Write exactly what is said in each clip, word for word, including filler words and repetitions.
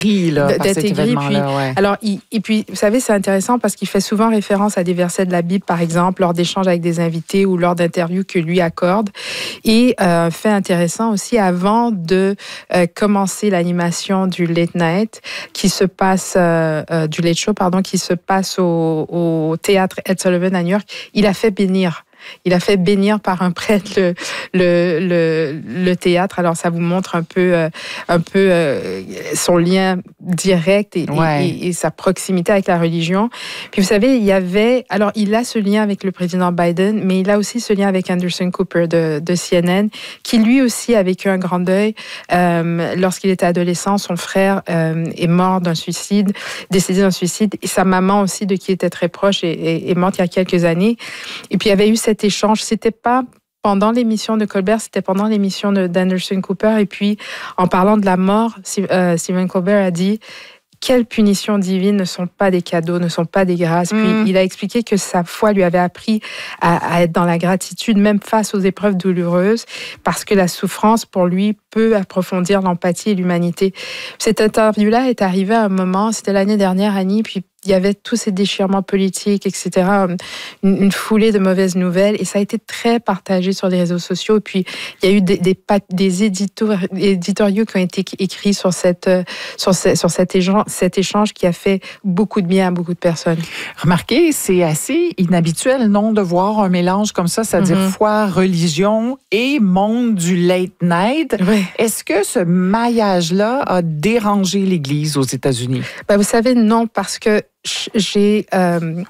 Là, d'être aigri. Puis, ouais. Alors, il, et puis, vous savez, c'est intéressant parce qu'il fait souvent référence à des versets de la Bible, par exemple, lors d'échanges avec des invités ou lors d'interviews que lui accorde. Et euh, fait intéressant aussi, avant de euh, commencer l'animation du Late Night, qui se passe, euh, euh, du Late Show, pardon, qui se passe au, au théâtre Ed Sullivan à New York, il a fait bénir. Il a fait bénir par un prêtre le, le, le, le théâtre. Alors, ça vous montre un peu, euh, un peu euh, son lien direct et, ouais. et, et sa proximité avec la religion. Puis, vous savez, il y avait... Alors, il a ce lien avec le président Biden, mais il a aussi ce lien avec Anderson Cooper de, de C N N, qui lui aussi a vécu un grand deuil. Euh, lorsqu'il était adolescent, son frère euh, est mort d'un suicide, décédé d'un suicide. Et sa maman aussi, de qui il était très proche, est, est, est morte il y a quelques années. Et puis, il y avait eu cette Cet échange, c'était pas pendant l'émission de Colbert, c'était pendant l'émission d'Anderson Cooper. Et puis, en parlant de la mort, euh, Stephen Colbert a dit « Quelles punitions divines ne sont pas des cadeaux, ne sont pas des grâces. » Puis, mm. il a expliqué que sa foi lui avait appris à, à être dans la gratitude, même face aux épreuves douloureuses, parce que la souffrance, pour lui, peut approfondir l'empathie et l'humanité. Cette interview-là est arrivée à un moment, c'était l'année dernière, Annie, puis il y avait tous ces déchirements politiques, et cetera, une, une foulée de mauvaises nouvelles, et ça a été très partagé sur les réseaux sociaux. Et puis, il y a eu des, des, des éditos, éditoriaux qui ont été écrits sur, cette, sur, ce, sur cet, échange, cet échange qui a fait beaucoup de bien à beaucoup de personnes. Remarquez, c'est assez inhabituel, non, de voir un mélange comme ça, c'est-à-dire mm-hmm. foi, religion et monde du late night. Oui. Est-ce que ce maillage-là a dérangé l'Église aux États-Unis? Ben, vous savez, non, parce que j'ai euh,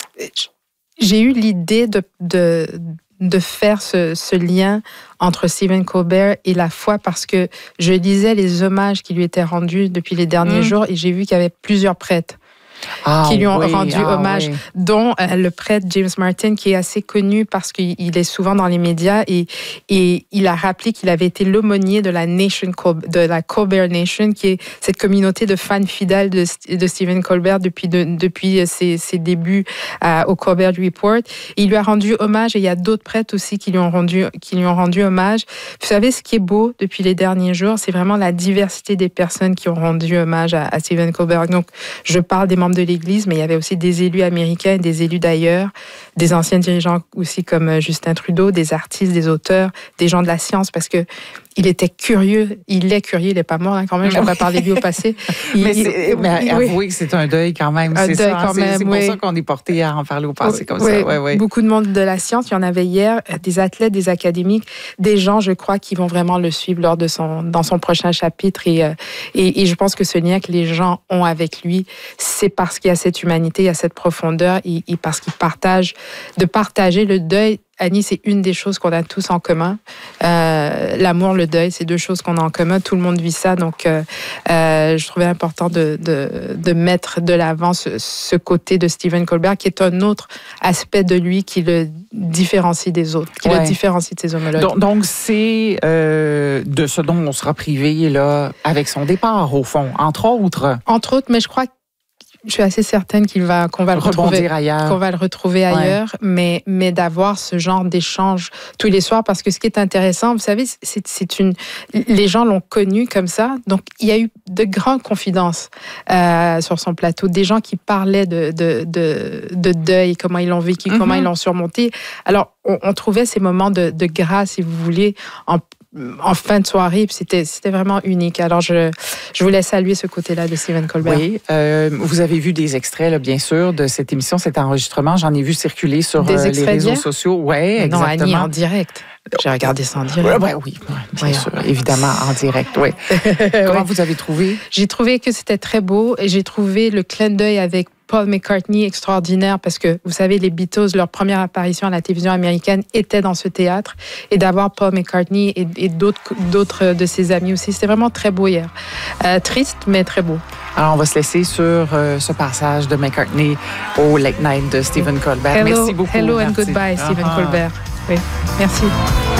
j'ai eu l'idée de, de, de faire ce, ce lien entre Stephen Colbert et la foi parce que je lisais les hommages qui lui étaient rendus depuis les derniers mmh. jours et j'ai vu qu'il y avait plusieurs prêtres. Ah, qui lui ont oui, rendu ah, hommage, oui. dont euh, le prêtre James Martin, qui est assez connu parce qu'il est souvent dans les médias et, et il a rappelé qu'il avait été l'aumônier de la Nation, de la Colbert Nation, qui est cette communauté de fans fidèles de, de Stephen Colbert depuis, de, depuis ses, ses débuts euh, au Colbert Report. Et il lui a rendu hommage et il y a d'autres prêtres aussi qui lui ont rendu, qui lui ont rendu hommage. Vous savez, ce qui est beau depuis les derniers jours, c'est vraiment la diversité des personnes qui ont rendu hommage à, à Stephen Colbert. Donc, je parle des membres de l'Église, mais il y avait aussi des élus américains, des élus d'ailleurs, des anciens dirigeants aussi comme Justin Trudeau, des artistes, des auteurs, des gens de la science, parce que il était curieux, il est curieux, il n'est pas mort hein, quand même, je n'ai pas parlé de lui au passé. Il, mais, il, mais oui. avouez que c'est un deuil quand même. Un c'est deuil ça, quand c'est, même, c'est oui. pour ça qu'on est porté à en parler au passé oui, comme oui. ça. Oui, oui. Beaucoup de monde de la science, il y en avait hier, des athlètes, des académiques, des gens, je crois, qui vont vraiment le suivre lors de son, dans son prochain chapitre. Et, et, et je pense que ce lien que les gens ont avec lui, c'est parce qu'il y a cette humanité, il y a cette profondeur, et, et parce qu'il partage, de partager le deuil. Annie, c'est une des choses qu'on a tous en commun. Euh, l'amour, le deuil, c'est deux choses qu'on a en commun. Tout le monde vit ça. Donc, euh, euh, je trouvais important de, de, de mettre de l'avant ce, ce côté de Stephen Colbert, qui est un autre aspect de lui qui le différencie des autres, qui ouais. le différencie de ses homologues. Donc, donc c'est euh, de ce dont on sera privé là, avec son départ, au fond, entre autres. Entre autres, mais je crois que je suis assez certaine qu'il va, qu'on va le retrouver ailleurs. Qu'on va le retrouver ailleurs, ouais. mais, mais d'avoir ce genre d'échange tous les soirs, parce que ce qui est intéressant, vous savez, c'est, c'est une, les gens l'ont connu comme ça, donc il y a eu de grandes confidences euh, sur son plateau, des gens qui parlaient de, de, de, de deuil, comment ils l'ont vécu, mm-hmm. comment ils l'ont surmonté. Alors, on, on trouvait ces moments de, de grâce, si vous voulez, en en fin de soirée, puis c'était, c'était vraiment unique. Alors, je, je voulais saluer ce côté-là de Stephen Colbert. Oui, euh, vous avez vu des extraits, là, bien sûr, de cette émission, cet enregistrement. J'en ai vu circuler sur euh, les réseaux sociaux. Oui, exactement. Non, Annie, en direct. J'ai regardé ça en direct. Ouais, ouais, oui, ouais, bien ouais. sûr, évidemment, en direct, oui. Comment ouais. vous avez trouvé? J'ai trouvé que c'était très beau et j'ai trouvé le clin d'œil avec Paul McCartney extraordinaire parce que, vous savez, les Beatles, leur première apparition à la télévision américaine était dans ce théâtre. Et d'avoir Paul McCartney et, et d'autres, d'autres de ses amis aussi, c'était vraiment très beau hier. Euh, triste, mais très beau. Alors, on va se laisser sur euh, ce passage de McCartney au Late Night de Stephen Colbert. Hello, merci beaucoup. Hello and merci. goodbye, Stephen uh-huh. Colbert. Oui, merci.